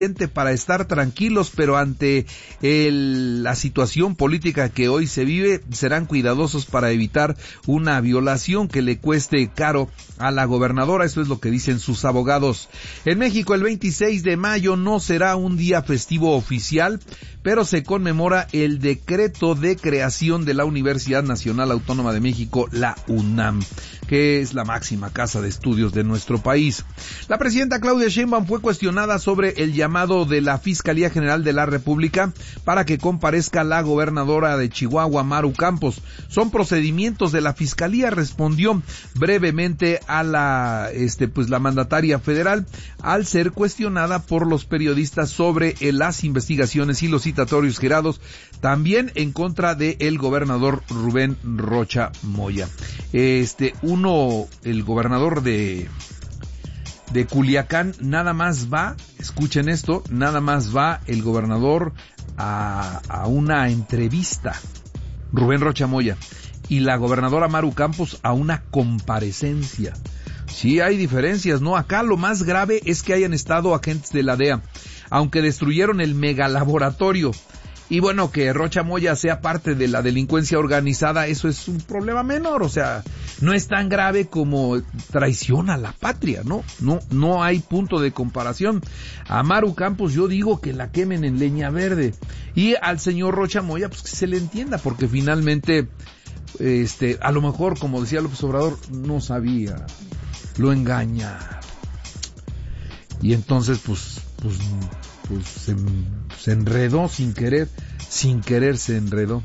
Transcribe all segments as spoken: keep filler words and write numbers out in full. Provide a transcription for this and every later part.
para estar tranquilos, pero ante el, la situación política que hoy se vive, serán cuidadosos para evitar una violación que le cueste caro a la gobernadora. Eso es lo que dicen sus abogados. En México, el veintiséis de mayo no será un día festivo oficial, pero se conmemora el decreto de creación de la Universidad Nacional Autónoma de México, la UNAM, que es la máxima casa de estudios de nuestro país. La presidenta Claudia Sheinbaum fue cuestionada sobre el llamado de la Fiscalía General de la República para que comparezca la gobernadora de Chihuahua, Maru Campos. Son procedimientos de la Fiscalía, respondió brevemente a la, este, pues la mandataria federal, al ser cuestionada por los periodistas sobre eh, las investigaciones y los citatorios girados, también en contra de el gobernador Rubén Rocha Moya. Este, uno, el gobernador de de Culiacán, nada más va, escuchen esto, nada más va el gobernador a, a una entrevista, Rubén Rocha Moya, y la gobernadora Maru Campos a una comparecencia. Sí, hay diferencias, ¿no? Acá lo más grave es que hayan estado agentes de la D E A, aunque destruyeron el megalaboratorio. Y bueno, que Rocha Moya sea parte de la delincuencia organizada, eso es un problema menor, o sea, no es tan grave como traición a la patria, ¿no? No, no hay punto de comparación. A Maru Campos yo digo que la quemen en leña verde. Y al señor Rocha Moya, pues que se le entienda, porque finalmente, este, a lo mejor, como decía López Obrador, no sabía, lo engaña. Y entonces, pues, pues, pues se, se enredó sin querer, sin querer se enredó.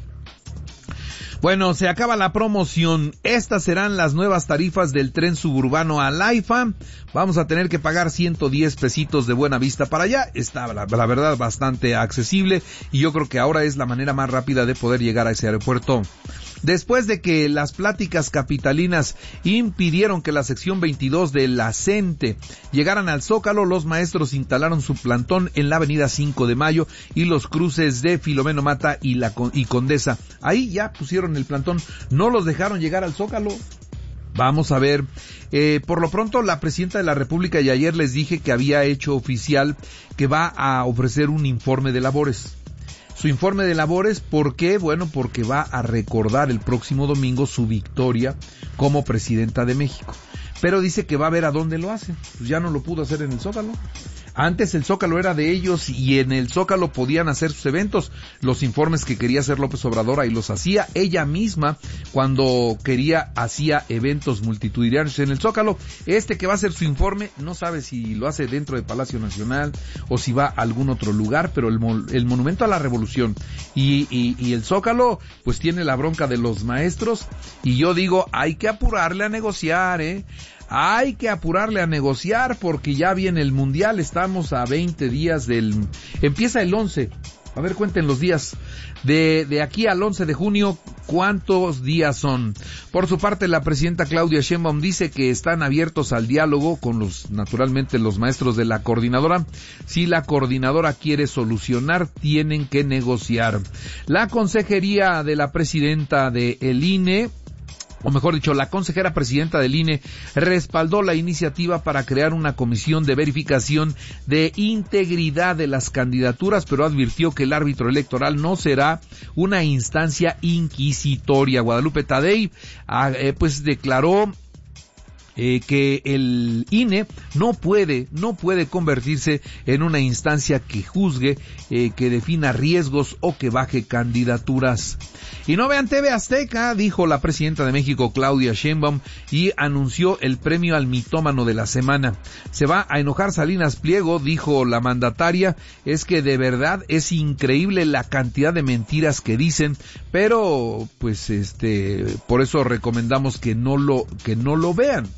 Bueno, se acaba la promoción. Estas serán las nuevas tarifas del tren suburbano al AIFA. Vamos a tener que pagar ciento diez pesitos de Buena Vista para allá. Está, la, la verdad, bastante accesible y yo creo que ahora es la manera más rápida de poder llegar a ese aeropuerto. Después de que las pláticas capitalinas impidieron que la sección veintidós de la CENTE llegaran al Zócalo, los maestros instalaron su plantón en la avenida cinco de mayo y los cruces de Filomeno Mata y, la, y Condesa. Ahí ya pusieron el plantón, no los dejaron llegar al Zócalo. Vamos a ver, eh, por lo pronto la presidenta de la República, y ayer les dije que había hecho oficial que va a ofrecer un informe de labores. Su informe de labores, ¿por qué? Bueno, porque va a recordar el próximo domingo su victoria como presidenta de México. Pero dice que va a ver a dónde lo hace. Pues ya no lo pudo hacer en el Zócalo. Antes el Zócalo era de ellos y en el Zócalo podían hacer sus eventos. Los informes que quería hacer López Obrador ahí los hacía. Ella misma, cuando quería, hacía eventos multitudinarios en el Zócalo. Este que va a hacer su informe, no sabe si lo hace dentro de Palacio Nacional o si va a algún otro lugar, pero el, el Monumento a la Revolución y, y, y el Zócalo, pues tiene la bronca de los maestros. Y yo digo, hay que apurarle a negociar, ¿eh? Hay que apurarle a negociar porque ya viene el Mundial, estamos a veinte días del... Empieza el once, a ver, cuenten los días. De, de aquí al once de junio, ¿cuántos días son? Por su parte, la presidenta Claudia Sheinbaum dice que están abiertos al diálogo con los, naturalmente, los maestros de la coordinadora. Si la coordinadora quiere solucionar, tienen que negociar. La consejería de la presidenta de el I N E, o mejor dicho, la consejera presidenta del I N E respaldó la iniciativa para crear una comisión de verificación de integridad de las candidaturas, pero advirtió que el árbitro electoral no será una instancia inquisitoria. Guadalupe Tadei, eh, pues declaró Eh, que el I N E no puede, no puede convertirse en una instancia que juzgue, eh, que defina riesgos o que baje candidaturas. Y no vean T V Azteca, dijo la presidenta de México, Claudia Sheinbaum, y anunció el premio al mitómano de la semana. Se va a enojar Salinas Pliego, dijo la mandataria, es que de verdad es increíble la cantidad de mentiras que dicen, pero pues este, por eso recomendamos que no lo, que no lo vean.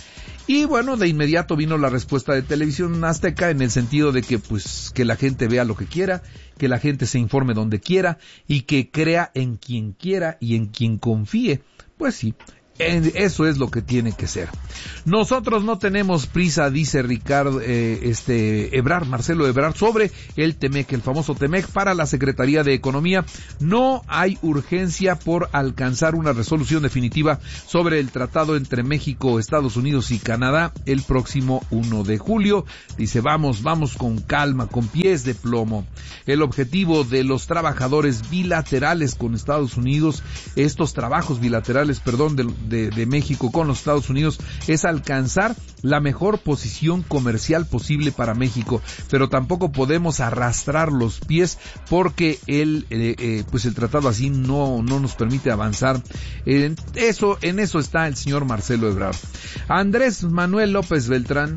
Y bueno, de inmediato vino la respuesta de Televisión Azteca en el sentido de que pues que la gente vea lo que quiera, que la gente se informe donde quiera y que crea en quien quiera y en quien confíe. Pues sí, Eso es lo que tiene que ser. Nosotros no tenemos prisa, dice Ricardo, eh, este, Ebrard, Marcelo Ebrard, sobre el Temec, el famoso Temec para la Secretaría de Economía. No hay urgencia por alcanzar una resolución definitiva sobre el tratado entre México, Estados Unidos y Canadá el próximo primero de julio. Dice, vamos, vamos con calma, con pies de plomo. El objetivo de los trabajadores bilaterales con Estados Unidos, estos trabajos bilaterales, perdón, de De, de México con los Estados Unidos, es alcanzar la mejor posición comercial posible para México, pero tampoco podemos arrastrar los pies porque el eh, eh, pues el tratado así no no nos permite avanzar. En eso en eso está el señor Marcelo Ebrard. Andrés Manuel López Beltrán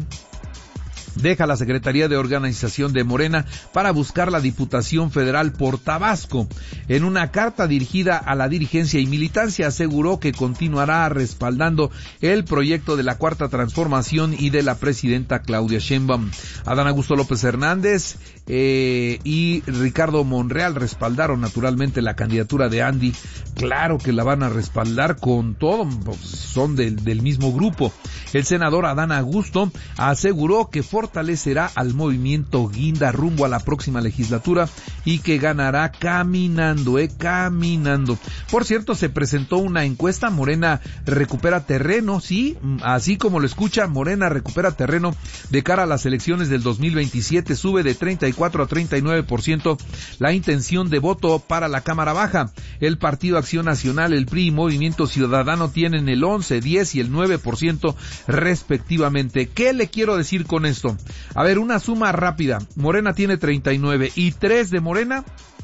deja la Secretaría de Organización de Morena para buscar la Diputación Federal por Tabasco. En una carta dirigida a la dirigencia y militancia aseguró que continuará respaldando el proyecto de la Cuarta Transformación y de la presidenta Claudia Sheinbaum. Adán Augusto López Hernández eh, y Ricardo Monreal respaldaron naturalmente la candidatura de Andy. Claro que la van a respaldar con todo, pues son del, del mismo grupo. El senador Adán Augusto aseguró que fortalecerá al movimiento Guinda rumbo a la próxima legislatura y que ganará caminando, eh, caminando. Por cierto, se presentó una encuesta, Morena recupera terreno, sí, así como lo escucha, Morena recupera terreno de cara a las elecciones del dos mil veintisiete, sube de treinta y cuatro a treinta y nueve por ciento la intención de voto para la Cámara Baja. El Partido Acción Nacional, el P R I y Movimiento Ciudadano tienen el once, diez y el nueve por ciento respectivamente. ¿Qué le quiero decir con esto? A ver, una suma rápida. Morena tiene treinta y nueve y tres de Morena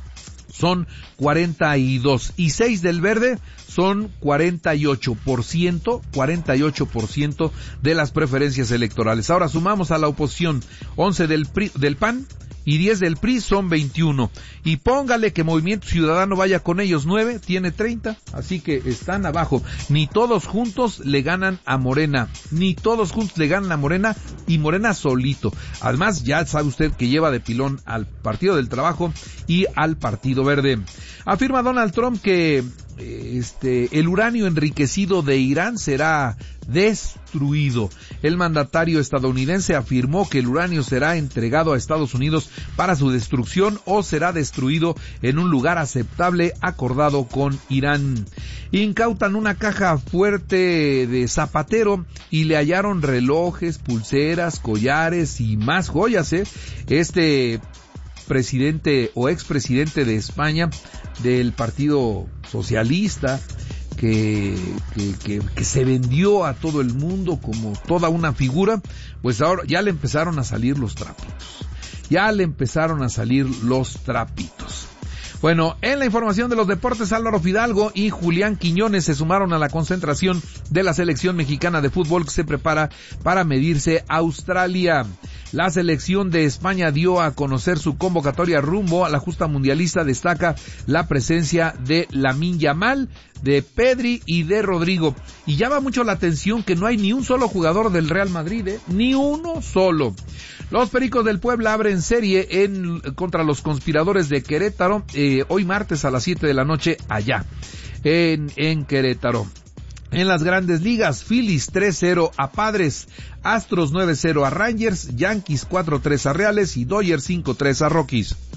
son cuarenta y dos y seis del Verde son cuarenta y ocho por ciento, cuarenta y ocho por ciento de las preferencias electorales. Ahora sumamos a la oposición, once del P R I, del P A N y diez del P R I, son veintiuno. Y póngale que Movimiento Ciudadano vaya con ellos, nueve, tiene treinta, así que están abajo. Ni todos juntos le ganan a Morena, ni todos juntos le ganan a Morena, y Morena solito. Además, ya sabe usted que lleva de pilón al Partido del Trabajo y al Partido Verde. Afirma Donald Trump que este el uranio enriquecido de Irán será destruido. El mandatario estadounidense afirmó que el uranio será entregado a Estados Unidos para su destrucción o será destruido en un lugar aceptable acordado con Irán. Incautan una caja fuerte de Zapatero y le hallaron relojes, pulseras, collares y más joyas, ¿eh? Este presidente o expresidente de España del Partido Socialista que, que, que, que se vendió a todo el mundo como toda una figura, pues ahora ya le empezaron a salir los trapitos, ya le empezaron a salir los trapitos. Bueno, en la información de los deportes, Álvaro Fidalgo y Julián Quiñones se sumaron a la concentración de la selección mexicana de fútbol que se prepara para medirse a Australia. La selección de España dio a conocer su convocatoria rumbo a la justa mundialista. Destaca la presencia de Lamine Yamal, de Pedri y de Rodrigo. Y llama mucho la atención que no hay ni un solo jugador del Real Madrid, ¿eh? Ni uno solo. Los Pericos del Puebla abren serie en contra los conspiradores de Querétaro, eh, hoy martes a las siete de la noche allá, en, en Querétaro. En las grandes ligas, Phillies tres cero a Padres, Astros nueve cero a Rangers, Yankees cuatro tres a Reales y Dodgers cinco tres a Rockies.